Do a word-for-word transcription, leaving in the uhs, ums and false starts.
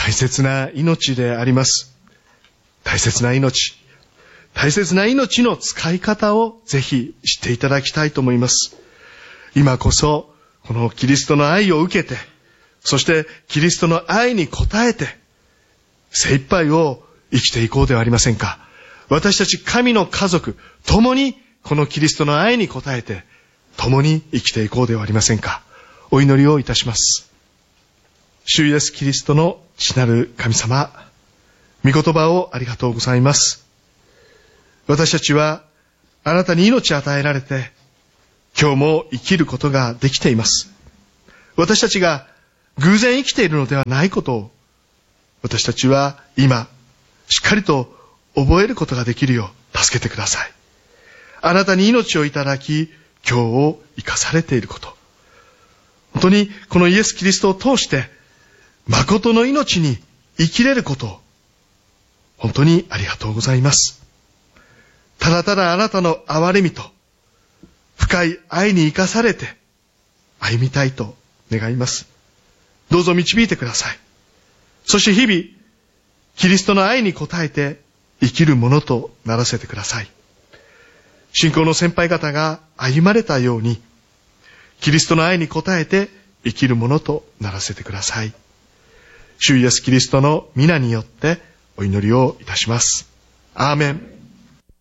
大切な命であります。大切な命。大切な命の使い方をぜひ知っていただきたいと思います。今こそ、このキリストの愛を受けて、そしてキリストの愛に応えて、精一杯を生きていこうではありませんか。私たち神の家族、共にこのキリストの愛に応えて、共に生きていこうではありませんか。お祈りをいたします。主イエスキリストの父なる神様、御言葉をありがとうございます。私たちはあなたに命を与えられて、今日も生きることができています。私たちが偶然生きているのではないことを、私たちは今、しっかりと覚えることができるよう助けてください。あなたに命をいただき、今日を生かされていること。本当にこのイエス・キリストを通して、誠の命に生きれることを、本当にありがとうございます。ただただあなたの憐れみと、深い愛に生かされて、歩みたいと願います。どうぞ導いてください。そして日々、キリストの愛に応えて生きるものとならせてください。信仰の先輩方が歩まれたように、キリストの愛に応えて生きるものとならせてください。主イエスキリストの皆によってお祈りをいたします。アーメン。